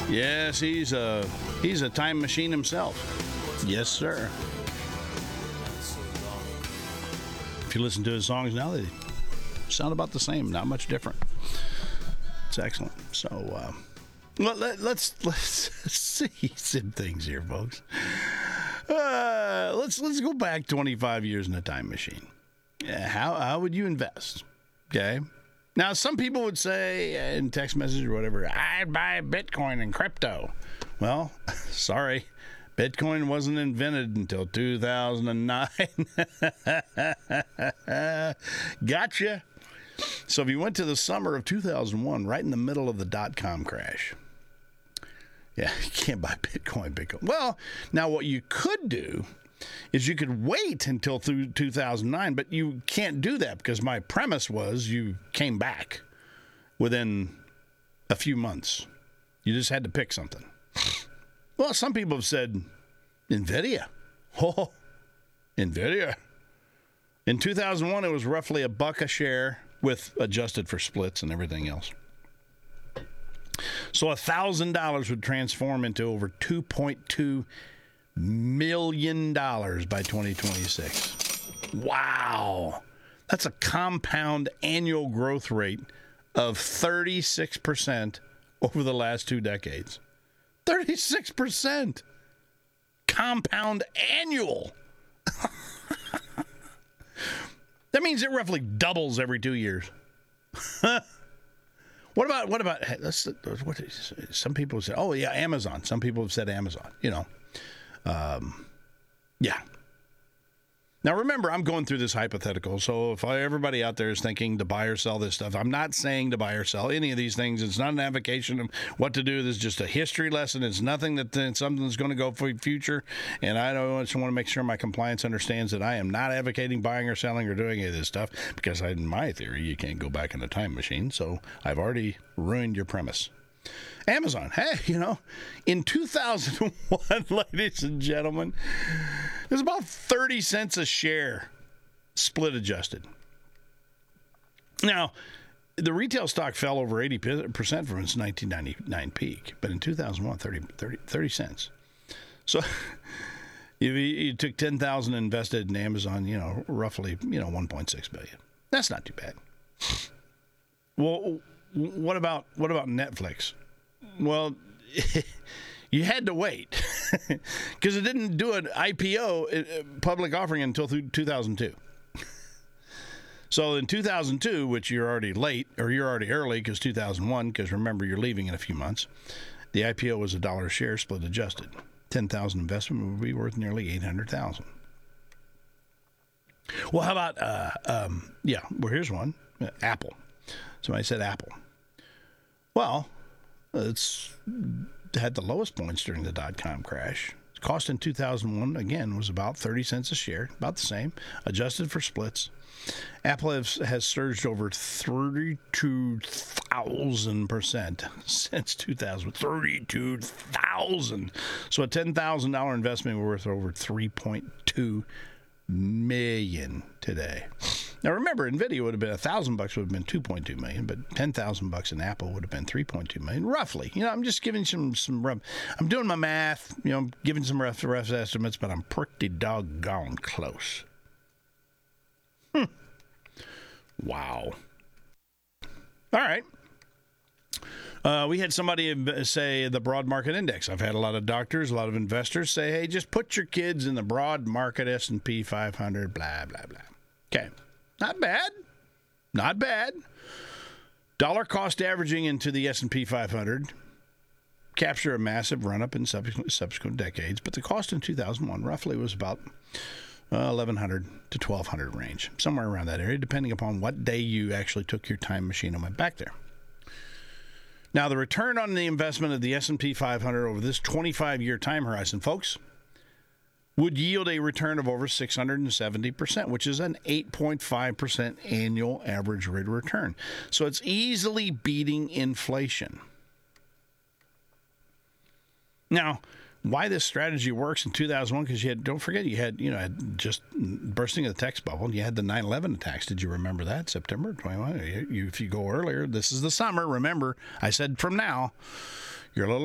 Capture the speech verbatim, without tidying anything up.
Yes, he's a he's a time machine himself. Yes, sir. If you listen to his songs now, they sound about the same, not much different. It's excellent. So uh, let, let, let's let's see some things here, folks. Uh, let's let's go back twenty-five years in a time machine. Yeah, how how would you invest? Okay. Now, some people would say in text message or whatever, I'd buy Bitcoin and crypto. Well, sorry, Bitcoin wasn't invented until two thousand nine. Gotcha. So if you went to the summer of two thousand one, right in the middle of the dot-com crash, yeah, you can't buy Bitcoin, Bitcoin. Well, now what you could do is you could wait until through two thousand nine, but you can't do that because my premise was you came back within a few months. You just had to pick something. Well, some people have said NVIDIA. Oh, NVIDIA. In two thousand one, it was roughly a buck a share with adjusted for splits and everything else. So one thousand dollars would transform into over two point two million dollars by twenty twenty-six. Wow. That's a compound annual growth rate of thirty-six percent over the last two decades. thirty-six percent compound annual. That means it roughly doubles every two years. What about, what about, let's, what is, some people say, oh, yeah, Amazon. Some people have said Amazon, you know. Um, yeah. Now, remember, I'm going through this hypothetical, so if I, everybody out there is thinking to buy or sell this stuff, I'm not saying to buy or sell any of these things. It's not an advocation of what to do. This is just a history lesson. It's nothing that it's something that's going to go for the future, and I don't, just want to make sure my compliance understands that I am not advocating buying or selling or doing any of this stuff, because I, in my theory, you can't go back in a time machine, so I've already ruined your premise. Amazon, hey, you know, in two thousand one, ladies and gentlemen, it was about thirty cents a share, split adjusted. Now, the retail stock fell over eighty percent from its nineteen ninety-nine peak, but in two thousand one, thirty, thirty, thirty cents. So you, you took ten thousand dollars invested in Amazon, you know, roughly, you know, one point six billion dollars. That's not too bad. Well, what about what about Netflix? Well, you had to wait because it didn't do an I P O, public offering, until through two thousand two. So in two thousand two, which you're already late, or you're already early because two thousand one, because remember, you're leaving in a few months, the I P O was a dollar a share, split adjusted. ten thousand investment would be worth nearly eight hundred thousand. Well, how about, uh, um, yeah, well, here's one, Apple. Somebody said Apple. Well, it's had the lowest points during the dot-com crash. Its cost in two thousand one, again, was about thirty cents a share, about the same, adjusted for splits. Apple has, has surged over thirty-two thousand percent since two thousand. thirty-two thousand. So a ten thousand dollars investment worth over three point two million today. Now remember, NVIDIA would have been a thousand bucks, would have been two point two million, but ten thousand bucks in Apple would have been three point two million, roughly. You know, I'm just giving some some rough. I'm doing my math. You know, I'm giving some rough rough estimates, but I'm pretty doggone close. Hmm. Wow. All right. Uh, we had somebody say the broad market index. I've had a lot of doctors, a lot of investors say, hey, just put your kids in the broad market S and P five hundred, blah, blah, blah. Okay. Not bad. Not bad. Dollar cost averaging into the S and P five hundred capture a massive run-up in subsequent, subsequent decades, but the cost in two thousand one roughly was about uh, eleven hundred to twelve hundred range, somewhere around that area, depending upon what day you actually took your time machine and went back there. Now, the return on the investment of the S and P five hundred over this twenty-five-year time horizon, folks, would yield a return of over six hundred seventy percent, which is an eight point five percent annual average rate of return. So it's easily beating inflation. Now, why this strategy works in two thousand one, because you had, don't forget, you had, you know, had just bursting of the tech bubble. You had the nine eleven attacks. Did you remember that? September twenty-first. You, you, if you go earlier, this is the summer. Remember, I said from now, you're a little